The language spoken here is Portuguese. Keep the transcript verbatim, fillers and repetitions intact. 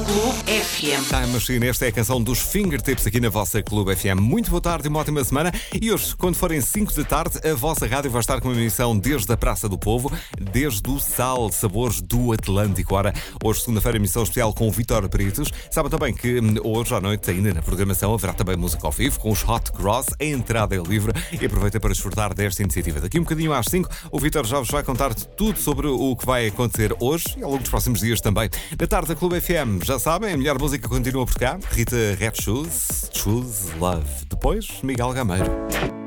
Clube F M. Time Machine, esta é a canção dos Fingertips aqui na vossa Clube F M. Muito boa tarde e uma ótima semana. E hoje, quando forem cinco da tarde, a vossa rádio vai estar com uma emissão desde a Praça do Povo, desde o Sal, Sabores do Atlântico. Ora, hoje, segunda-feira, emissão especial com o Vítor Britos. Sabem também que hoje à noite, ainda na programação, haverá também música ao vivo com os Hot Cross. A entrada é livre e aproveita para desfrutar desta iniciativa. Daqui um bocadinho às cinco, o Vítor já vos vai contar tudo sobre o que vai acontecer hoje e ao longo dos próximos dias também. Na tarde da Clube F M, já sabem, a melhor música continua por cá. Rita Red Shoes, Choose Love. Depois, Miguel Gameiro.